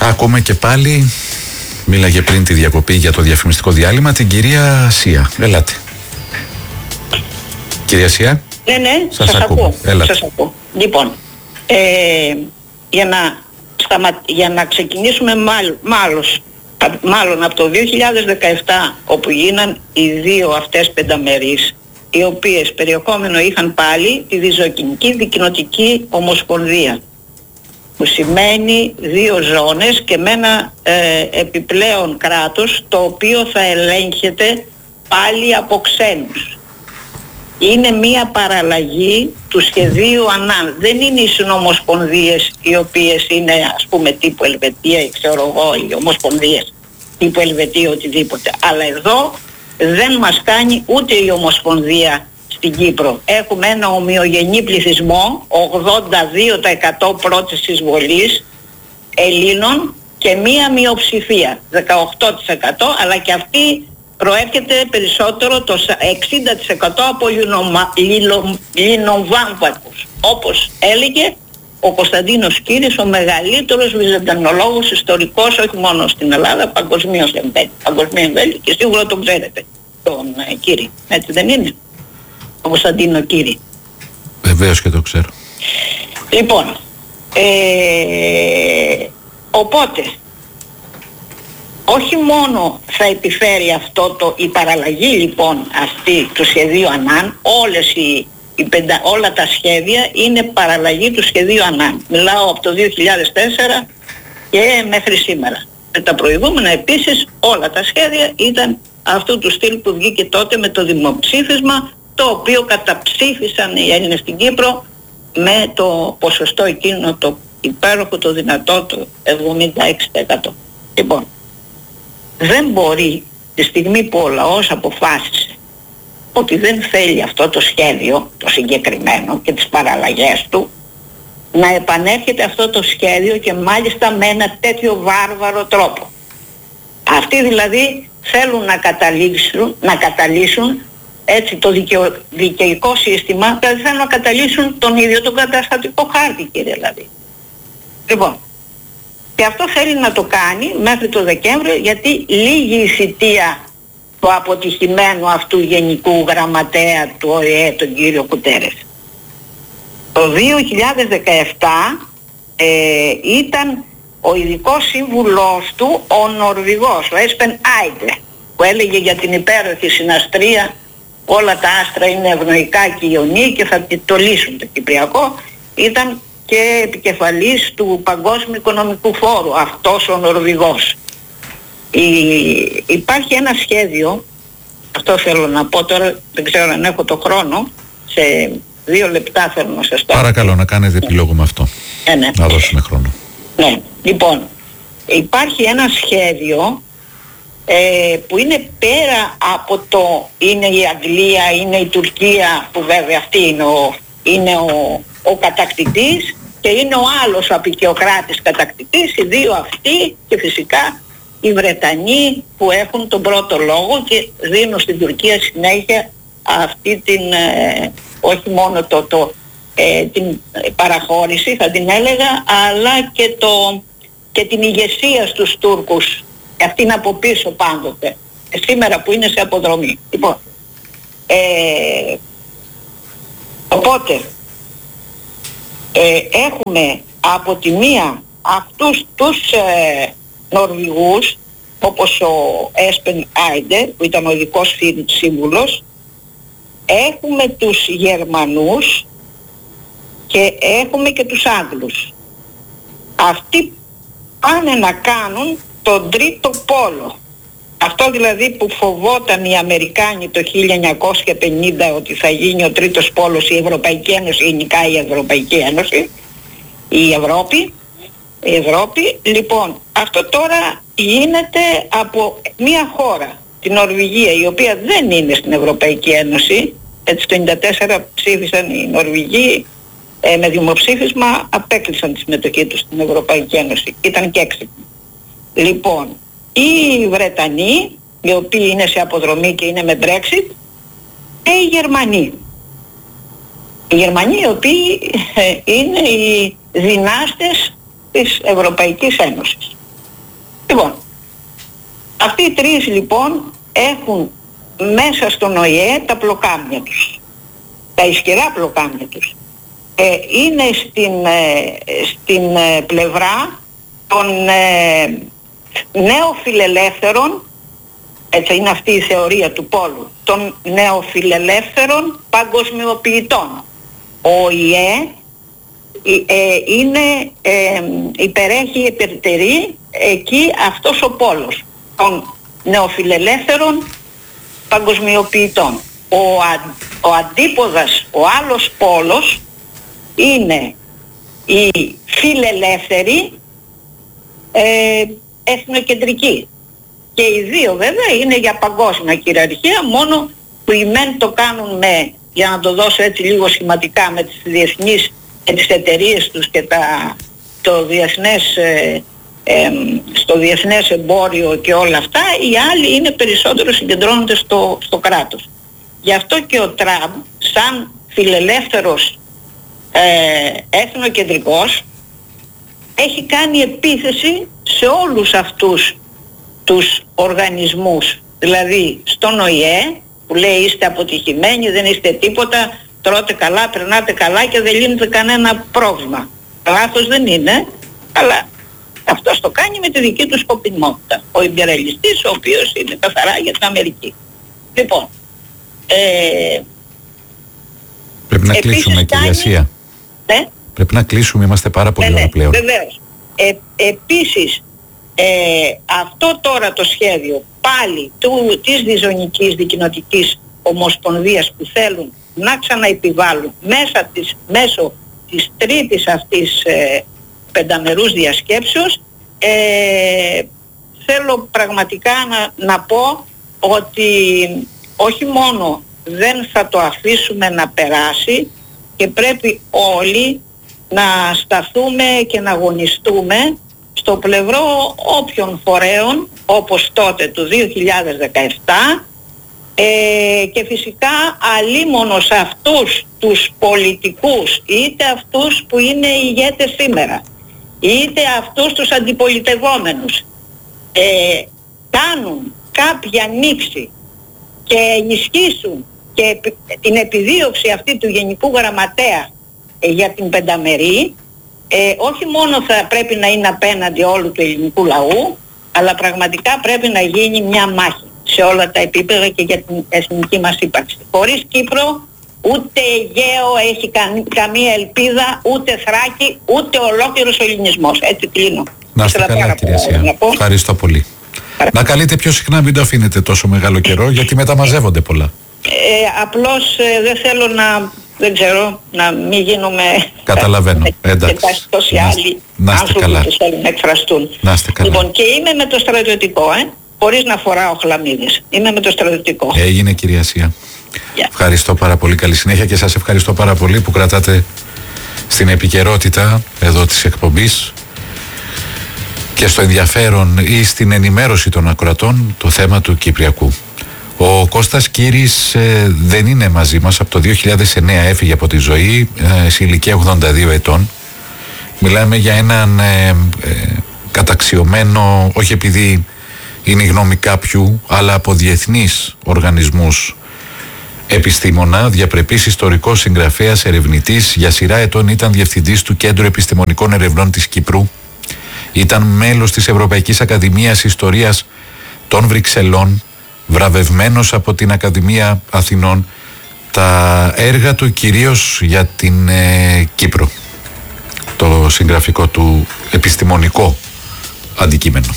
Ακούμε και πάλι, μίλαγε πριν τη διακοπή για το διαφημιστικό διάλειμμα, την κυρία Σία. Ελάτε. Κυρία Σία. Ναι, σας ακούω. Σας ακούω. Λοιπόν, για να ξεκινήσουμε μάλλον από το 2017, όπου γίναν οι δύο αυτές πενταμερείς, οι οποίες περιεχόμενο είχαν πάλι τη Ριζοκινική Δικοινοτική Ομοσπονδία, που σημαίνει δύο ζώνες και με ένα επιπλέον κράτος, το οποίο θα ελέγχεται πάλι από ξένους. Είναι μία παραλλαγή του σχεδίου ΑΝΑΝ. Δεν είναι οι συνομοσπονδίες οι οποίες είναι, ας πούμε, τύπου Ελβετία ή ξέρω εγώ, οι ομοσπονδίες τύπου Ελβετία οτιδήποτε. Αλλά εδώ δεν μας κάνει ούτε η Ομοσπονδία στην Κύπρο. Έχουμε ένα ομοιογενή πληθυσμό, 82% πρώτης εισβολής Ελλήνων και μία μειοψηφία, 18%, αλλά και αυτή προέρχεται περισσότερο το 60% από λινοβάμβακους. Όπως έλεγε ο Κωνσταντίνος Κύρης, ο μεγαλύτερος βυζαντινολόγος ιστορικός, όχι μόνο στην Ελλάδα, παγκοσμίως εμβέλει, και σίγουρα τον ξέρετε, τον Κύρη. Έτσι δεν είναι, ο Κωνσταντίνο Κύρη? Βεβαίως και το ξέρω. Λοιπόν, οπότε όχι μόνο θα επιφέρει αυτό η παραλλαγή λοιπόν αυτή του σχεδίου ΑΝΑΝ, όλα τα σχέδια είναι παραλλαγή του σχεδίου ΑΝΑΝ. Μιλάω από το 2004 και μέχρι σήμερα. Με τα προηγούμενα επίσης όλα τα σχέδια ήταν αυτού του στυλ που βγήκε τότε με το δημοψήφισμα, το οποίο καταψήφισαν οι Έλληνες στην Κύπρο με το ποσοστό εκείνο το υπέροχο, το δυνατό, το 76%. Λοιπόν, δεν μπορεί τη στιγμή που ο λαός αποφάσισε ότι δεν θέλει αυτό το σχέδιο, το συγκεκριμένο και τις παραλλαγές του, να επανέρχεται αυτό το σχέδιο και μάλιστα με ένα τέτοιο βάρβαρο τρόπο. Αυτοί δηλαδή θέλουν να καταλύσουν έτσι το δικαιικό σύστημα, δηλαδή θέλουν να καταλύσουν τον ίδιο τον καταστατικό χάρτη, κύριε δηλαδή. Λοιπόν, και αυτό θέλει να το κάνει μέχρι το Δεκέμβριο, γιατί λίγη η θητεία του αποτυχημένου αυτού γενικού γραμματέα του ΟΗΕ, τον κύριο Κουτέρες. Το 2017 ήταν ο ειδικός σύμβουλός του ο Νορβηγός, ο Έσπεν Άιντε, που έλεγε για την υπέροχη συναστρία, όλα τα άστρα είναι ευνοϊκά και ιονή και θα το λύσουν το Κυπριακό. Ήταν και επικεφαλής του Παγκόσμιου Οικονομικού Φόρου αυτός ο Νορβηγός. Υπάρχει ένα σχέδιο, αυτό θέλω να πω τώρα, δεν ξέρω αν έχω το χρόνο, σε 2 λεπτά θέλω να σας το πω. Παρακαλώ να κάνετε επιλόγο με αυτό, ναι. Να δώσουμε χρόνο. Ναι, λοιπόν, υπάρχει ένα σχέδιο που είναι πέρα από το είναι η Αγγλία, είναι η Τουρκία, που βέβαια αυτή είναι ο κατακτητής, και είναι ο άλλος απεικιοκράτης κατακτητής, οι δύο αυτοί, και φυσικά οι Βρετανοί που έχουν τον πρώτο λόγο και δίνουν στην Τουρκία συνέχεια αυτή την, όχι μόνο την παραχώρηση θα την έλεγα, αλλά και την ηγεσία στους Τούρκους, αυτή είναι από πίσω πάντοτε, σήμερα που είναι σε αποδρομή. Λοιπόν, οπότε έχουμε από τη μία αυτούς τους Νορβηγούς, όπως ο Έσπεν Άιντε που ήταν ο ειδικός σύμβουλος, έχουμε τους Γερμανούς και έχουμε και τους Άγγλους. Αυτοί πάνε να κάνουν τον τρίτο πόλο. Αυτό δηλαδή που φοβόταν οι Αμερικάνοι το 1950 ότι θα γίνει ο τρίτος πόλος, η Ευρωπαϊκή Ένωση, γενικά η Ευρωπαϊκή Ένωση, η Ευρώπη. Λοιπόν, αυτό τώρα γίνεται από μια χώρα, την Νορβηγία, η οποία δεν είναι στην Ευρωπαϊκή Ένωση. Έτσι το 1994 ψήφισαν οι Νορβηγοί, με δημοψήφισμα απέκλεισαν τη συμμετοχή τους στην Ευρωπαϊκή Ένωση. Ήταν και έξυπνοι. Λοιπόν, οι Βρετανοί, οι οποίοι είναι σε αποδρομή και είναι με Brexit, και οι Γερμανοί. Οι Γερμανοί οι οποίοι είναι οι δυνάστες της Ευρωπαϊκής Ένωσης. Λοιπόν, αυτοί οι τρεις λοιπόν έχουν μέσα στον ΟΗΕ τα πλοκάμια τους, τα ισχυρά πλοκάμια τους. Είναι στην πλευρά των νεοφιλελεύθερων, έτσι είναι αυτή η θεωρία του πόλου, των νεοφιλελεύθερων παγκοσμιοποιητών. Ο ΟΗΕ υπερτερεί εκεί αυτός ο πόλος των νεοφιλελεύθερων παγκοσμιοποιητών. Ο αντίποδας, ο άλλος πόλος είναι οι φιλελεύθεροι εθνοκεντρικοί. Και οι δύο βέβαια είναι για παγκόσμια κυριαρχία, μόνο που οι μεν το κάνουν για να το δώσω έτσι λίγο σχηματικά, με τις διεθνείς, τις εταιρείες τους και στο διεθνές εμπόριο και όλα αυτά. Οι άλλοι είναι περισσότερο συγκεντρώνονται στο κράτος. Γι' αυτό και ο Τραμπ, σαν φιλελεύθερος εθνοκεντρικός, έχει κάνει επίθεση σε όλους αυτούς τους οργανισμούς. Δηλαδή στον ΟΗΕ που λέει είστε αποτυχημένοι, δεν είστε τίποτα, τρώτε καλά, περνάτε καλά και δεν λύνετε κανένα πρόβλημα. Λάθος δεν είναι, αλλά αυτός το κάνει με τη δική του σκοπιμότητα. Ο ιμπεριαλιστής, ο οποίος είναι καθαρά για την Αμερική. Λοιπόν, πρέπει να κλείσουμε, κυρία Ασία. Ναι. Πρέπει να κλείσουμε, είμαστε πάρα πολύ ώρα πλέον. Βεβαίως. Επίσης, αυτό τώρα το σχέδιο πάλι της διζωνικής δικοινοτικής ομοσπονδίας που θέλουν να ξαναεπιβάλλουν μέσω της τρίτης αυτής πενταμερούς διασκέψεως, θέλω πραγματικά να πω ότι όχι μόνο δεν θα το αφήσουμε να περάσει, και πρέπει όλοι να σταθούμε και να αγωνιστούμε στο πλευρό όποιων φορέων, όπως τότε του 2017, και φυσικά αλίμονος αυτούς τους πολιτικούς, είτε αυτούς που είναι ηγέτες σήμερα, είτε αυτούς τους αντιπολιτευόμενους, κάνουν κάποια νήξη και ενισχύσουν και την επιδίωξη αυτή του Γενικού Γραμματέα για την πενταμερή, όχι μόνο θα πρέπει να είναι απέναντι όλου του ελληνικού λαού, αλλά πραγματικά πρέπει να γίνει μια μάχη σε όλα τα επίπεδα και για την εθνική μας ύπαρξη. Χωρίς Κύπρο ούτε Αιγαίο έχει καμία ελπίδα, ούτε Θράκη, ούτε ολόκληρος ο ελληνισμός. Έτσι κλείνω. Να είστε καλά, κυρία Ασία. Ευχαριστώ πολύ. Να καλείτε πιο συχνά, μην το αφήνετε τόσο μεγάλο καιρό, γιατί μεταμαζεύονται πολλά. Απλώς δεν θέλω να μην γίνουμε... Καταλαβαίνω. Εντάξει. Τόσοι άλλοι άνθρωποι που θέλουν να εκφραστούν. Λοιπόν, και είμαι με το στρατιωτικό, χωρίς να φοράω χλαμίδες. Είμαι με το στρατιωτικό. Έγινε, κυρία Ασία. Ευχαριστώ πάρα πολύ. Καλή συνέχεια και σας ευχαριστώ πάρα πολύ που κρατάτε στην επικαιρότητα εδώ της εκπομπής και στο ενδιαφέρον ή στην ενημέρωση των ακροατών το θέμα του Κυπριακού. Ο Κώστας Κύρης δεν είναι μαζί μας. Από το 2009 έφυγε από τη ζωή σε ηλικία 82 ετών. Μιλάμε για έναν καταξιωμένο, όχι επειδή είναι η γνώμη κάποιου, αλλά από διεθνείς οργανισμούς, επιστήμονα, διαπρεπής ιστορικός συγγραφέας, ερευνητής. Για σειρά ετών ήταν διευθυντής του Κέντρου Επιστημονικών Ερευνών της Κύπρου. Ήταν μέλος της Ευρωπαϊκής Ακαδημίας Ιστορίας των Βρυξελών, βραβευμένος από την Ακαδημία Αθηνών. Τα έργα του κυρίως για την Κύπρο, το συγγραφικό του επιστημονικό αντικείμενο.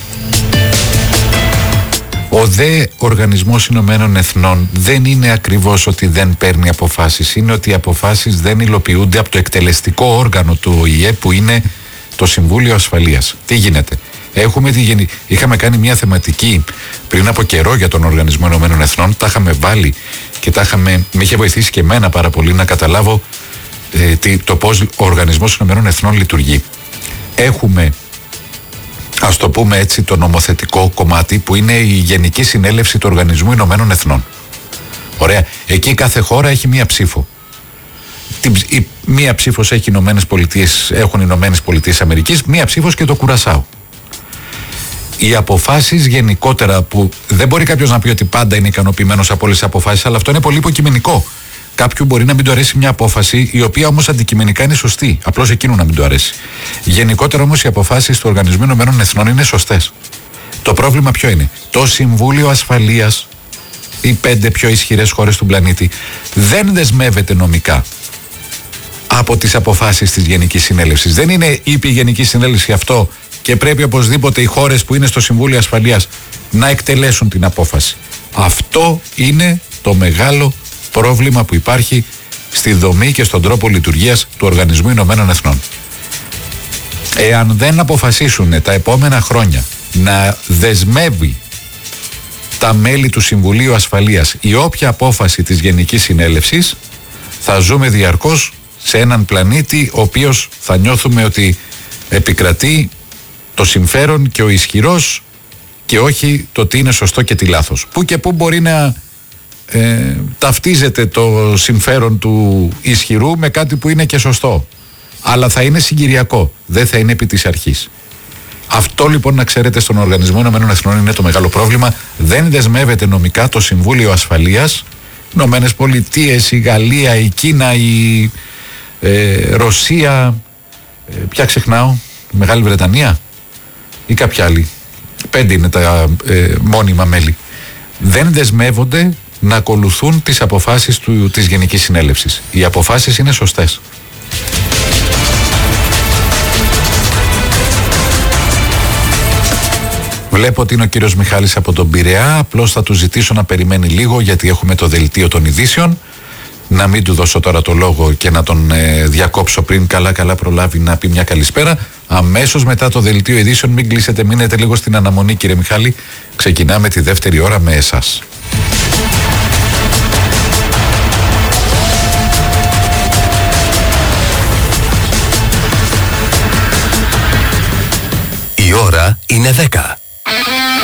Ο ΔΕ Οργανισμός Ηνωμένων Εθνών δεν είναι ακριβώς ότι δεν παίρνει αποφάσεις, είναι ότι οι αποφάσεις δεν υλοποιούνται από το εκτελεστικό όργανο του ΟΗΕ που είναι το Συμβούλιο Ασφαλείας. Τι γίνεται? Είχαμε κάνει μια θεματική πριν από καιρό για τον Οργανισμό Ηνωμένων Εθνών, τα είχαμε βάλει και με είχε βοηθήσει και εμένα πάρα πολύ να καταλάβω το πώς ο Οργανισμός Ηνωμένων Εθνών λειτουργεί. Έχουμε, ας το πούμε έτσι, το νομοθετικό κομμάτι που είναι η Γενική Συνέλευση του Οργανισμού Ηνωμένων Εθνών. Ωραία. Εκεί κάθε χώρα έχει μία ψήφο. Μία ψήφος έχουν οι Ηνωμένες Πολιτείες Αμερικής, μία ψήφος και το Κουρασάο. Οι αποφάσεις γενικότερα, που δεν μπορεί κάποιος να πει ότι πάντα είναι ικανοποιημένος από όλες τις αποφάσεις, αλλά αυτό είναι πολύ υποκειμενικό. Κάποιου μπορεί να μην του αρέσει μια απόφαση, η οποία όμως αντικειμενικά είναι σωστή. Απλώς εκείνου να μην του αρέσει. Γενικότερα όμως οι αποφάσεις του Οργανισμού Ηνωμένων Εθνών είναι σωστές. Το πρόβλημα ποιο είναι? Το Συμβούλιο Ασφαλείας, οι 5 πιο ισχυρές χώρες του πλανήτη, δεν δεσμεύεται νομικά από τις αποφάσεις της Γενικής Συνέλευσης. Δεν είναι, είπε η Γενική Συνέλευση αυτό και πρέπει οπωσδήποτε οι χώρες που είναι στο Συμβούλιο Ασφαλείας να εκτελέσουν την απόφαση. Αυτό είναι το μεγάλο πρόβλημα που υπάρχει στη δομή και στον τρόπο λειτουργίας του Οργανισμού Ηνωμένων Εθνών. Εάν δεν αποφασίσουν τα επόμενα χρόνια να δεσμεύει τα μέλη του Συμβουλίου Ασφαλείας η όποια απόφαση της Γενικής Συνέλευσης, θα ζούμε διαρκώς σε έναν πλανήτη ο οποίος θα νιώθουμε ότι επικρατεί το συμφέρον και ο ισχυρός και όχι το τι είναι σωστό και τι λάθος. Πού και πού μπορεί να ταυτίζεται το συμφέρον του ισχυρού με κάτι που είναι και σωστό, αλλά θα είναι συγκυριακό, δεν θα είναι επί της αρχής. Αυτό λοιπόν να ξέρετε, στον Οργανισμό Ηνωμένων Εθνών είναι το μεγάλο πρόβλημα. Δεν δεσμεύεται νομικά το Συμβούλιο Ασφαλείας. Ηνωμένες Πολιτείες, η Γαλλία, η Κίνα, η Ρωσία, ποια ξεχνάω, η Μεγάλη Βρετανία ή κάποια άλλη. 5 είναι τα μόνιμα μέλη. Δεν δεσμεύονται να ακολουθούν τις αποφάσεις της Γενικής Συνέλευσης. Οι αποφάσεις είναι σωστές. Βλέπω ότι είναι ο κύριος Μιχάλης από τον Πειραιά. Απλώς θα του ζητήσω να περιμένει λίγο, γιατί έχουμε το δελτίο των ειδήσεων. Να μην του δώσω τώρα το λόγο και να τον διακόψω πριν καλά προλάβει να πει μια καλησπέρα. Αμέσως μετά το δελτίο ειδήσεων, μην κλείσετε, μείνετε λίγο στην αναμονή κύριε Μιχάλη. Ξεκινάμε τη δεύτερη ώρα με εσάς. Η ώρα είναι 10.